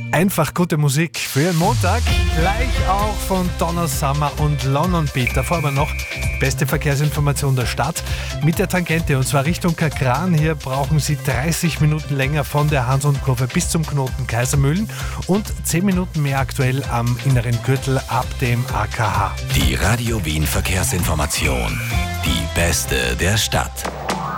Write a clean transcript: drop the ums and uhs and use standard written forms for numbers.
Einfach gute Musik für Ihren Montag. Gleich auch von Donna Summer und London Beat. Davor aber noch beste Verkehrsinformation der Stadt mit der Tangente. Und zwar Richtung Kakran. Hier brauchen Sie 30 Minuten länger von der Hans-und-Kurve bis zum Knoten Kaisermühlen und 10 Minuten mehr aktuell am inneren Gürtel ab dem AKH. Die Radio Wien Verkehrsinformation. Die beste der Stadt.